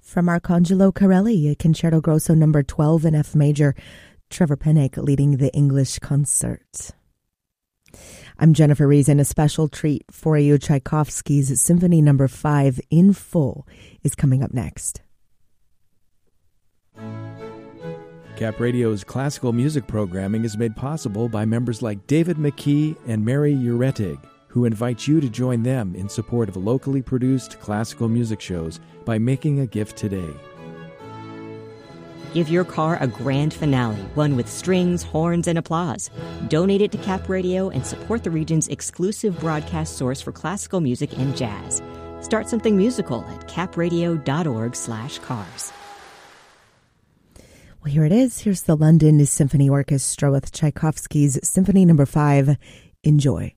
From Arcangelo Corelli, Concerto Grosso number 12 in F major, Trevor Pennock leading the English concert. I'm Jennifer Reason. A special treat for you. Tchaikovsky's Symphony number 5 in full is coming up next. Cap Radio's classical music programming is made possible by members like David McKee and Mary Uretig, who invite you to join them in support of locally produced classical music shows by making a gift today. Give your car a grand finale, one with strings, horns, and applause. Donate it to Cap Radio and support the region's exclusive broadcast source for classical music and jazz. Start something musical at capradio.org/cars. Well, here it is. Here's the London Symphony Orchestra with Tchaikovsky's Symphony number 5. Enjoy.